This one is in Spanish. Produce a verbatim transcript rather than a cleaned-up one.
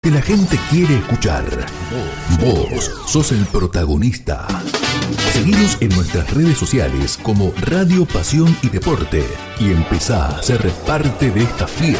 que la gente quiere escuchar. Vos sos el protagonista. Seguinos en nuestras redes sociales como Radio Pasión y Deporte y empezá a ser parte de esta fiesta.